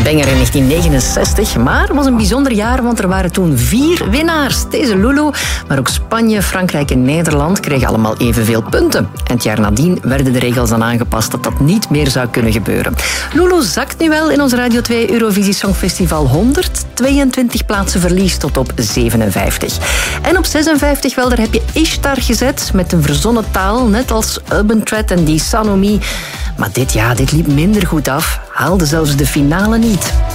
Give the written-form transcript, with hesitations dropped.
banger in 1969, maar het was een bijzonder jaar, want er waren toen 4 winnaars. Deze Lulu, maar ook Spanje, Frankrijk en Nederland kregen allemaal evenveel punten. En het jaar nadien werden de regels dan aangepast dat dat niet meer zou kunnen gebeuren. Lulu zakt nu wel in ons Radio 2 Eurovisie Songfestival 122 plaatsen verlies tot op 57. En op 56, wel, daar heb je Ishtar gezet met een verzonnen taal, net als Urban Thread en die Sanomi. Maar dit liep minder goed af, haalde zelfs de finale niet.